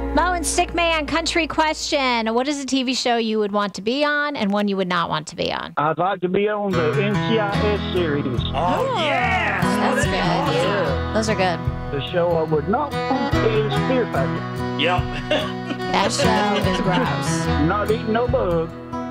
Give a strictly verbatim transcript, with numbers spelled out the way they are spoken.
Mo and Stickman country question. What is a T V show you would want to be on and one you would not want to be on? I'd like to be on the N C I S series. Oh, yeah. That's good. Yeah. Those are good. The show I would not want is Fear Factor. Yep. That show is gross. Not eating no bug.